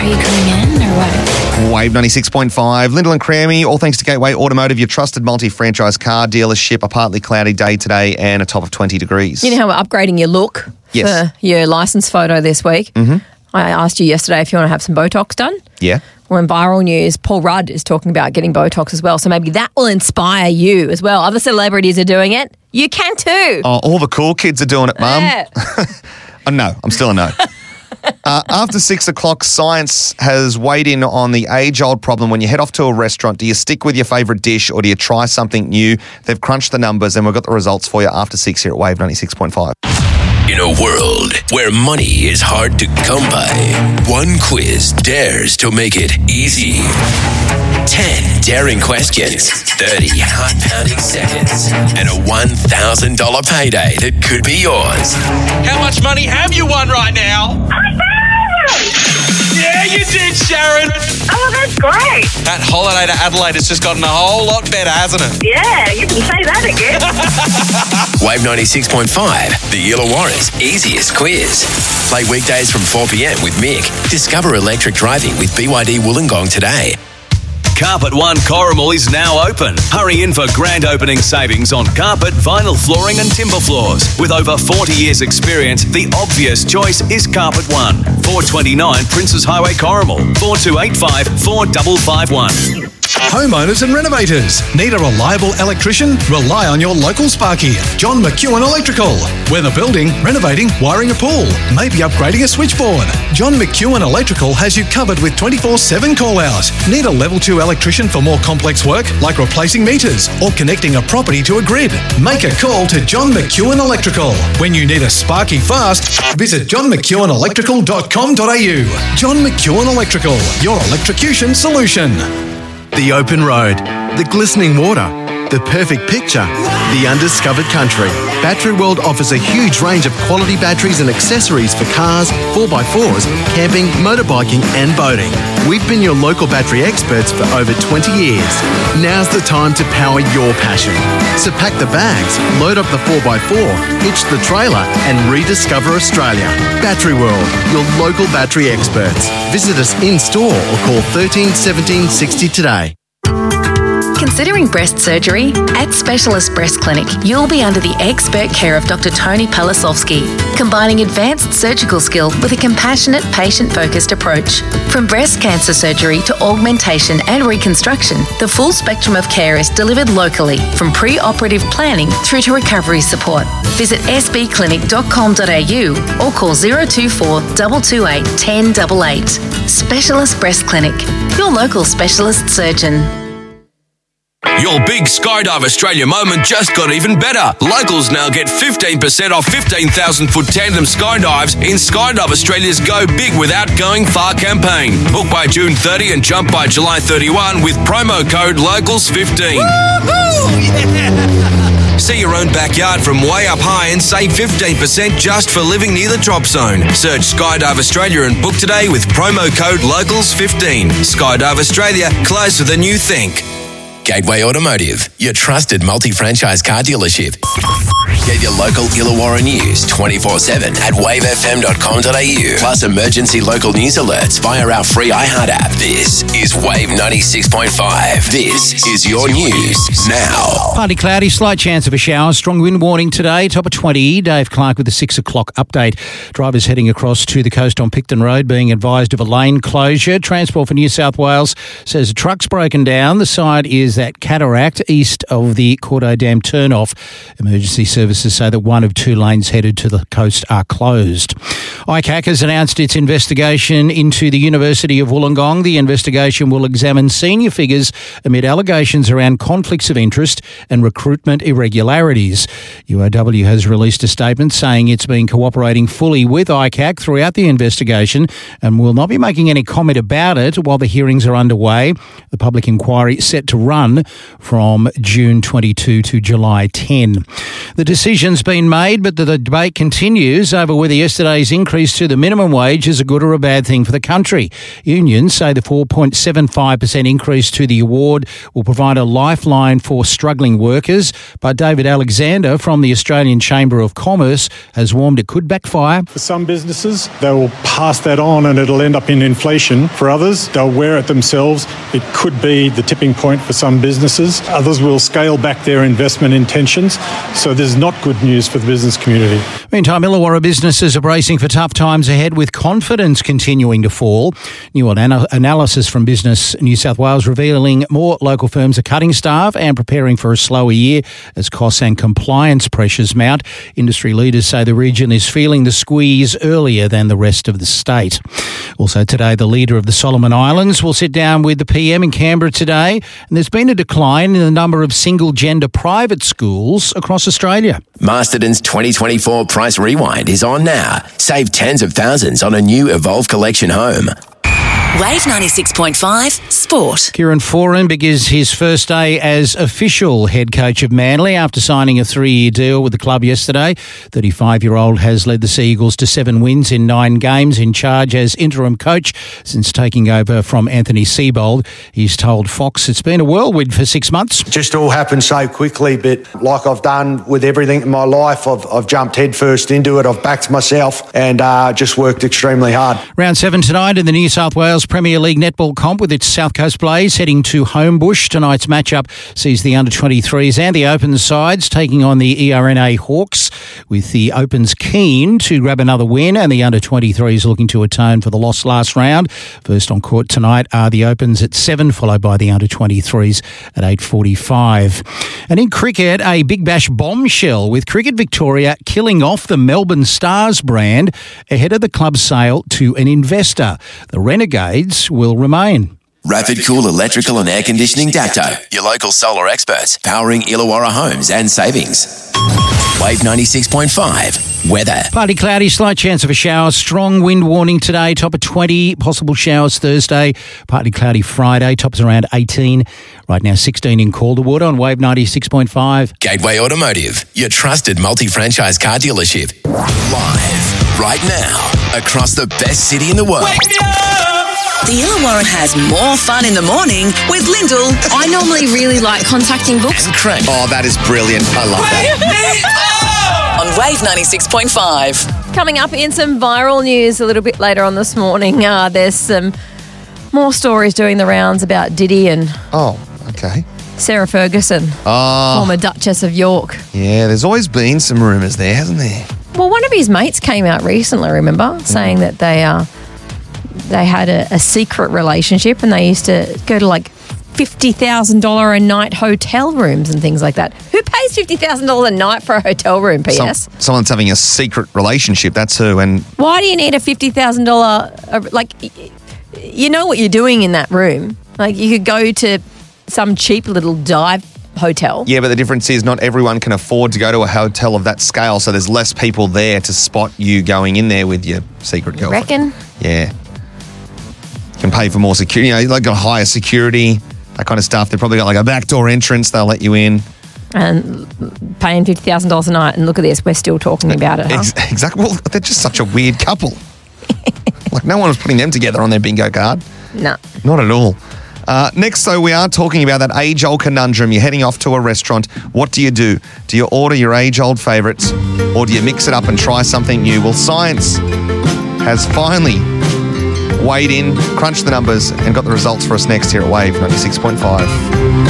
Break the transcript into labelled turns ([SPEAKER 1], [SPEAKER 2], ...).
[SPEAKER 1] you coming in or what?
[SPEAKER 2] Wave 96.5, Lyndall and Crammy, all thanks to Gateway Automotive, your trusted multi-franchise car dealership. A partly cloudy day today and a top of 20 degrees.
[SPEAKER 1] You know how we're upgrading your look
[SPEAKER 2] Yes.
[SPEAKER 1] for your licence photo this week? Mm-hmm. I asked you yesterday if you want to have some Botox done.
[SPEAKER 2] Yeah.
[SPEAKER 1] Well, in viral news, Paul Rudd is talking about getting Botox as well, so maybe that will inspire you as well. Other celebrities are doing it. You can too.
[SPEAKER 2] Oh, all the cool kids are doing it, Mum.
[SPEAKER 1] Yeah.
[SPEAKER 2] Oh, no, I'm still a no. After 6 o'clock, science has weighed in on the age-old problem. When you head off to a restaurant, do you stick with your favourite dish or do you try something new? They've crunched the numbers and we've got the results for you after 6 here at Wave 96.5.
[SPEAKER 3] In a world where money is hard to come by, one quiz dares to make it easy. 10 daring questions, 30 heart-pounding seconds, and a $1,000 payday that could be yours.
[SPEAKER 4] How much money have you won right now? Yeah, you did, Sharon.
[SPEAKER 5] Oh, that's great.
[SPEAKER 4] That holiday to Adelaide has just gotten a whole lot better, hasn't it?
[SPEAKER 5] Yeah, you can say that again.
[SPEAKER 3] Wave 96.5, the Illawarra's easiest quiz. Play weekdays from 4 p.m. with Mick. Discover electric driving with BYD Wollongong today.
[SPEAKER 6] Carpet One Corrimal is now open. Hurry in for grand opening savings on carpet, vinyl flooring and timber floors. With over 40 years experience, the obvious choice is Carpet One. 429 Princes Highway Corrimal, 4285 4551.
[SPEAKER 7] Homeowners and renovators. Need a reliable electrician? Rely on your local Sparky, John McEwen Electrical. Whether building, renovating, wiring a pool, maybe upgrading a switchboard, John McEwen Electrical has you covered with 24/7 call-out. Need a level 2 electrician for more complex work like replacing meters or connecting a property to a grid? Make a call to John McEwen Electrical. When you need a Sparky fast, visit johnmcewenelectrical.com.au. John McEwen Electrical, your electrocution solution.
[SPEAKER 8] The open road, the glistening water, the perfect picture, the undiscovered country. Battery World offers a huge range of quality batteries and accessories for cars, 4x4s, camping, motorbiking and boating. We've been your local battery experts for over 20 years. Now's the time to power your passion. So pack the bags, load up the 4x4, hitch the trailer and rediscover Australia. Battery World, your local battery experts. Visit us in store or call 13 17 60 today.
[SPEAKER 9] Considering breast surgery? At Specialist Breast Clinic, you'll be under the expert care of Dr. Tony Palasovsky, combining advanced surgical skill with a compassionate, patient-focused approach. From breast cancer surgery to augmentation and reconstruction, the full spectrum of care is delivered locally, from pre-operative planning through to recovery support. Visit sbclinic.com.au or call 024 228 1088. Specialist Breast Clinic, your local specialist surgeon.
[SPEAKER 3] Your big Skydive Australia moment just got even better. Locals now get 15% off 15,000-foot tandem skydives in Skydive Australia's Go Big Without Going Far campaign. Book by June 30 and jump by July 31 with promo code LOCALS15. Woohoo! Yeah! See your own backyard from way up high and save 15% just for living near the drop zone. Search Skydive Australia and book today with promo code LOCALS15. Skydive Australia, closer than you think. Gateway Automotive, your trusted multi-franchise car dealership. Get your local Illawarra news 24/7 at wavefm.com.au. Plus emergency local news alerts via our free iHeart app. This is Wave 96.5. This is your news now.
[SPEAKER 10] Partly cloudy, slight chance of a shower. Strong wind warning today. Top of 20. Dave Clark with the 6 o'clock update. Drivers heading across to the coast on Picton Road being advised of a lane closure. Transport for New South Wales says a truck's broken down. The side is at Cataract, east of the Cordo Dam turnoff. Emergency services say that one of two lanes headed to the coast are closed. ICAC has announced its investigation into the University of Wollongong. The investigation will examine senior figures amid allegations around conflicts of interest and recruitment irregularities. UOW has released a statement saying it's been cooperating fully with ICAC throughout the investigation and will not be making any comment about it while the hearings are underway. The public inquiry is set to run from June 22 to July 10. The decision's been made, but the debate continues over whether yesterday's increase to the minimum wage is a good or a bad thing for the country. Unions say the 4.75% increase to the award will provide a lifeline for struggling workers, but David Alexander from the Australian Chamber of Commerce has warned it could backfire.
[SPEAKER 11] For some businesses, they will pass that on and it'll end up in inflation. For others, they'll wear it themselves. It could be the tipping point for some businesses. Others will scale back their investment intentions. So there's not good news for the business community.
[SPEAKER 10] Meantime, Illawarra businesses are bracing for tough times ahead with confidence continuing to fall. New analysis from Business New South Wales revealing more local firms are cutting staff and preparing for a slower year as costs and compliance pressures mount. Industry leaders say the region is feeling the squeeze earlier than the rest of the state. Also today, the leader of the Solomon Islands will sit down with the PM in Canberra today, and there's been a decline in the number of single-gender private schools across Australia.
[SPEAKER 12] Masterton's 2024 Price Rewind is on now. Save tens of thousands on a new Evolve Collection home.
[SPEAKER 13] Wave 96.5 Sport.
[SPEAKER 10] Kieran Foran begins his first day as official head coach of Manly after signing a 3-year deal with the club yesterday. 35-year-old has led the Sea Eagles to 7 wins in 9 games, in charge as interim coach since taking over from Anthony Seibold. He's told Fox it's been a whirlwind for 6 months.
[SPEAKER 14] Just all happened so quickly, but like I've done with everything in my life, I've jumped headfirst into it. I've backed myself and just worked extremely hard.
[SPEAKER 10] Round 7 tonight in the New South Wales Premier League Netball Comp with its South Coast Blaze heading to Homebush. Tonight's matchup sees the under-23s and the Opens sides taking on the ERNA Hawks, with the Opens keen to grab another win and the under-23s looking to atone for the loss last round. First on court tonight are the Opens at 7, followed by the under-23s at 8:45. And in cricket, a Big Bash bombshell with Cricket Victoria killing off the Melbourne Stars brand ahead of the club's sale to an investor. The Renegades will remain.
[SPEAKER 12] Rapid Cool Electrical and Air Conditioning Dacto, your local solar experts, powering Illawarra homes and savings. Wave 96.5 weather.
[SPEAKER 10] Partly cloudy, slight chance of a shower. Strong wind warning today, top of 20. Possible showers Thursday. Partly cloudy Friday, tops around 18. Right now 16 in Calderwood on Wave 96.5.
[SPEAKER 12] Gateway Automotive, your trusted multi-franchise car dealership. Live right now across the best city in the world.
[SPEAKER 13] The Illawarra has more fun in the morning with Lyndall.
[SPEAKER 1] I normally really like contacting books.
[SPEAKER 12] And Craig.
[SPEAKER 2] Oh, that is brilliant. I love that.
[SPEAKER 13] On Wave 96.5.
[SPEAKER 1] Coming up in some viral news a little bit later on this morning, there's some more stories doing the rounds about Diddy and Sarah Ferguson, former Duchess of York.
[SPEAKER 2] Yeah, there's always been some rumours there, hasn't there?
[SPEAKER 1] Well, one of his mates came out recently, remember, saying that they had a secret relationship and they used to go to like $50,000 a night hotel rooms and things like that. Who pays $50,000 a night for a hotel room, PS?
[SPEAKER 2] Someone's having a secret relationship, that's who. And
[SPEAKER 1] why do you need a $50,000, like, you know what you're doing in that room. Like, you could go to some cheap little dive hotel.
[SPEAKER 2] Yeah, but the difference is not everyone can afford to go to a hotel of that scale, so there's less people there to spot you going in there with your secret girlfriend.
[SPEAKER 1] Reckon?
[SPEAKER 2] Yeah. You can pay for more security. You know, like got higher security, that kind of stuff. They've probably got like a backdoor entrance. They'll let you in.
[SPEAKER 1] And paying $50,000 a night, and look at this, we're still talking about it, huh?
[SPEAKER 2] Exactly. Well, they're just such a weird couple. Like, no one was putting them together on their bingo card.
[SPEAKER 1] No.
[SPEAKER 2] Not at all. Next, though, we are talking about that age-old conundrum. You're heading off to a restaurant. What do you do? Do you order your age-old favourites, or do you mix it up and try something new? Well, science has finally weighed in, crunched the numbers, and got the results for us next here at Wave 96.5.